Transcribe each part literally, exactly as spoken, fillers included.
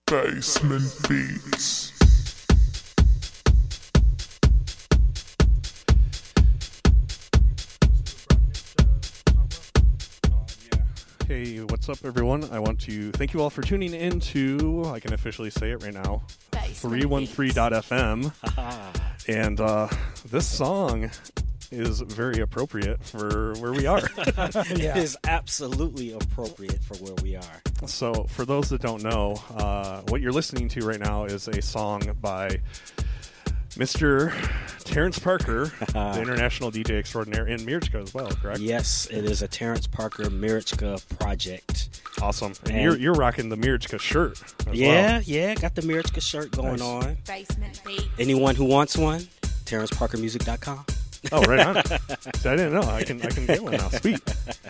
Basement Beats. Hey, what's up, everyone? I want to thank you all for tuning in to, I can officially say it right now, three one three dot f m. And uh, this song is very appropriate for where we are. Yeah. It is absolutely appropriate for where we are. So, for those that don't know, uh, what you're listening to right now is a song by Mister Terrence Parker, the international D J extraordinaire, and Mirchka as well, correct? Yes, it is a Terrence Parker Mirchka project. Awesome. And, and you're you're rocking the Mirchka shirt as yeah, well. Yeah, got the Mirchka shirt going nice. on. Basement Beats. Anyone who wants one, terrence parker music dot com. Oh, right on. So I didn't know. I can I can get one now. Sweet.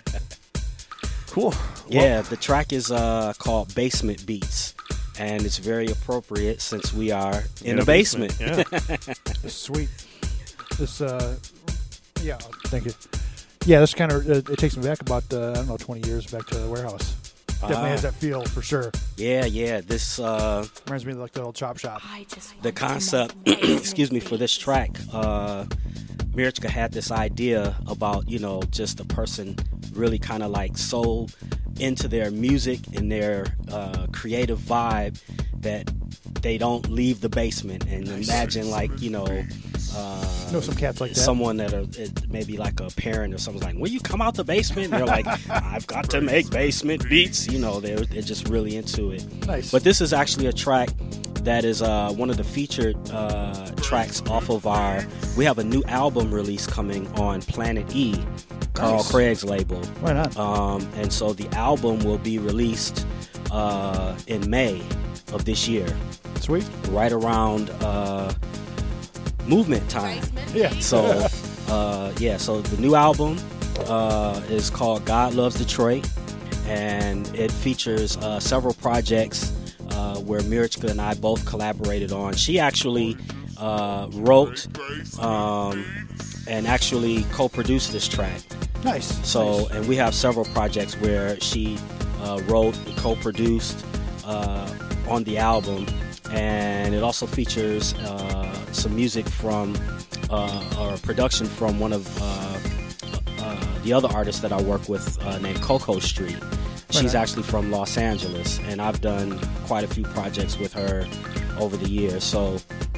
Cool. Yeah, well, the track is uh, called Basement Beats. And it's very appropriate since we are in, in a basement. basement. Yeah. Sweet. This, uh, yeah, thank you. Yeah, this kind of, uh, it takes me back about, uh, I don't know, twenty years back to the warehouse. Definitely Ah. has that feel for sure. Yeah, yeah. This uh, reminds me of like the old chop shop. I just the concept, excuse me, for this track. Uh, Mirchka had this idea about, you know, just a person really kind of like so into their music and their uh, creative vibe that they don't leave the basement. And imagine like, you know, uh, know some cats like that. Someone that are maybe like a parent or someone's like, will you come out the basement? And they're like, I've got to make basement beats. You know, they're, they're just really into it. Nice. But this is actually a track that is uh, one of the featured uh, tracks off of our, we have a new album release coming on Planet E, Carl Nice. Craig's label. Why not? Um, and so the album will be released uh, in May of this year, Sweet. right around uh, movement time. Yeah. So, uh, yeah, so the new album uh, is called God Loves Detroit, and it features uh, several projects uh, where Mirchka and I both collaborated on. She actually uh, wrote um, and actually co-produced this track. Nice. So, nice. and we have several projects where she uh, wrote and co-produced uh, on the album, and it also features uh, some music from uh, or production from one of uh, uh, the other artists that I work with uh, named Coco Street. She's Right. actually from Los Angeles, and I've done quite a few projects with her over the years. So,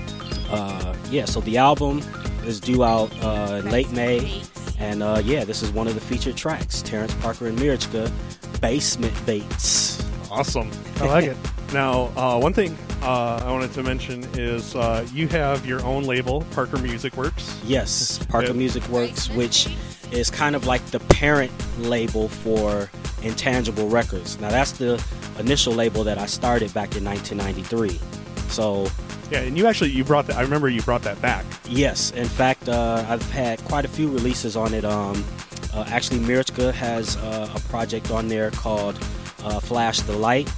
uh, yeah, so the album is due out uh, in late May. And uh, yeah, this is one of the featured tracks. Terrence Parker and Mirchka, Basement Beats. awesome. I like it. Now, uh, one thing uh, I wanted to mention is uh, you have your own label, Parker Music Works. Yes, Parker Yep. Music Works, which is kind of like the parent label for Intangible Records. Now, that's the initial label that I started back in nineteen ninety-three. So, Yeah, and you actually you brought that. I remember you brought that back. yes, in fact, uh, I've had quite a few releases on it. Um, uh, actually, Mirchka has uh, a project on there called uh, Flash the Light.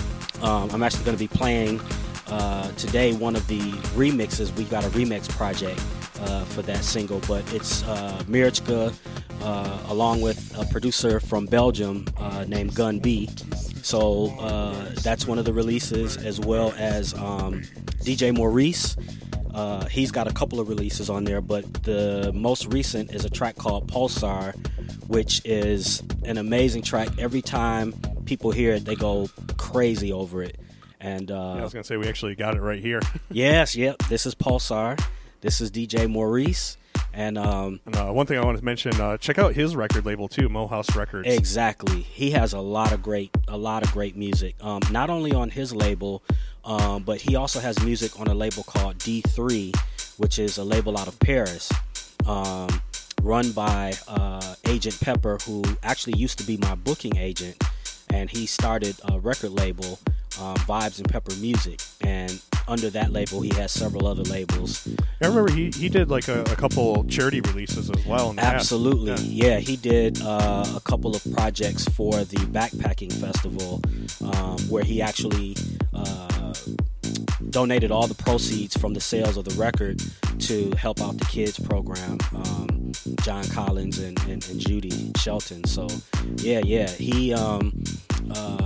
Um, I'm actually going to be playing uh, today one of the remixes. We've got a remix project uh, for that single, but it's uh, Mirchka uh, along with a producer from Belgium uh, named Gun B. So uh, that's one of the releases, as well as um, D J Maurice. Uh, he's got a couple of releases on there, but the most recent is a track called Pulsar, which is an amazing track. Every time people hear it, they go crazy over it. And uh, Yeah, I was going to say we actually got it right here. yes, yep, this is Pulsar. This is D J Maurice. And um, And uh, one thing I wanted to mention, uh, check out his record label too, Mohouse Records. exactly, he has a lot of great, a lot of great music. Um, not only on his label, um, but he also has music on a label called D three, which is a label out of Paris, um, run by uh, Agent Pepper, who actually used to be my booking agent, and he started a record label, um, Vibes and Pepper Music, and under that label, he has several other labels. I remember he, he did like a, a couple charity releases as well. In the past. Absolutely, Yeah. yeah. He did uh, a couple of projects for the Backpacking Festival, um, where he actually uh, donated all the proceeds from the sales of the record to help out the kids program, um, John Collins and, and, and Judy Shelton. So, yeah, yeah. He um, uh,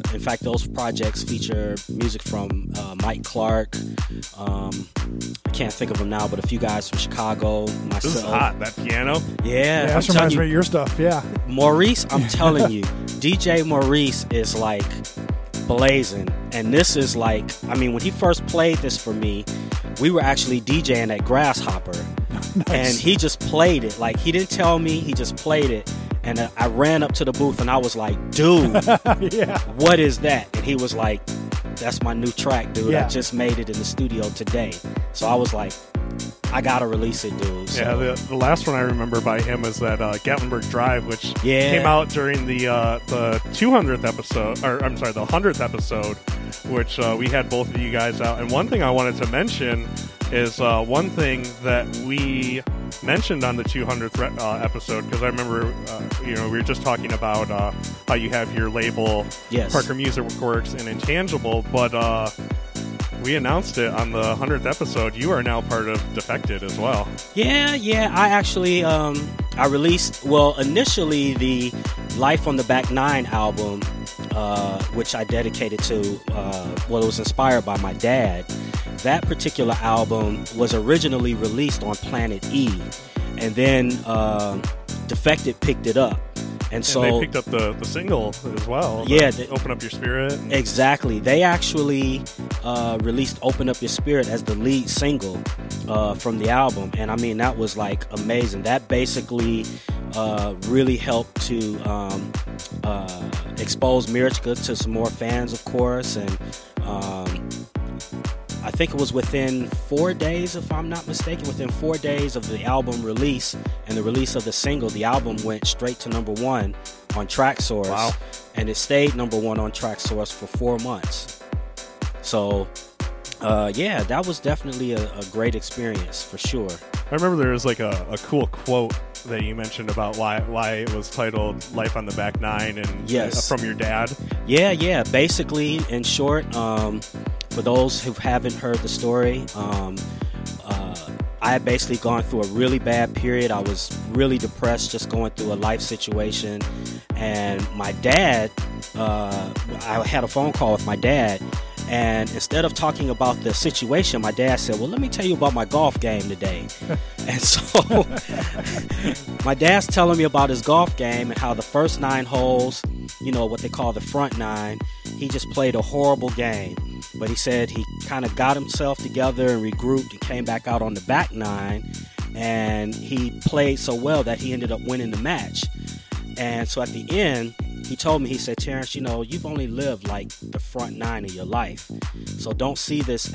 in fact, those projects feature music from uh, Mike Clark. Um, I can't think of them now, but a few guys from Chicago. Myself. This is hot. That piano. Yeah, Yeah, I'm that telling reminds you, me of your stuff. Yeah. Maurice, I'm telling you, D J Maurice is like blazing. And this is like, I mean, when he first played this for me, we were actually DJing at Grasshopper. Nice. And he just played it. Like, he didn't tell me, he just played it. And uh, I ran up to the booth and I was like, dude, yeah. what is that? And he was like, that's my new track, dude. Yeah. I just made it in the studio today. So I was like, I gotta release it, dude. So, yeah, the, the last one I remember by him is that uh, Gatlinburg Drive, which yeah. came out during the uh, the two hundredth episode, or I'm sorry, the one hundredth episode, which uh, we had both of you guys out. And one thing I wanted to mention is uh, one thing that we mentioned on the two hundredth re- uh, episode, because I remember, uh, you know, we were just talking about uh, how you have your label, yes. Parker Music Works and Intangible, but uh, we announced it on the one hundredth episode. You are now part of Defected as well. Yeah, yeah. I actually, um, I released, well, initially the Life on the Back Nine album, uh, which I dedicated to, uh, well, it was inspired by my dad. That particular album was originally released on Planet E, and then uh, Defected picked it up. And so and they picked up the, the single as well. Yeah. The, Open Up Your Spirit. Exactly. They actually uh, released Open Up Your Spirit as the lead single uh, from the album. And I mean, that was like amazing. That basically uh, really helped to um, uh, expose Mirchka to some more fans, of course. And um, I think it was within four days, if I'm not mistaken, within four days of the album release and the release of the single, the album went straight to number one on Traxsource. Wow. And it stayed number one on Traxsource for four months. So, uh, yeah, that was definitely a, a great experience for sure. I remember there was like a, a cool quote that you mentioned about why why it was titled Life on the Back Nine, and yes. uh, from your dad. Yeah, yeah. Basically, in short, um, for those who haven't heard the story, um, uh, I had basically gone through a really bad period. I was really depressed, just going through a life situation. And my dad, uh, I had a phone call with my dad. And instead of talking about the situation, my dad said, well, let me tell you about my golf game today. And so my dad's telling me about his golf game and how the first nine holes, you know, what they call the front nine, he just played a horrible game. But he said he kind of got himself together and regrouped and came back out on the back nine. And he played so well that he ended up winning the match. And so at the end, he told me, he said, Terrence, you know, you've only lived like the front nine of your life. So don't see this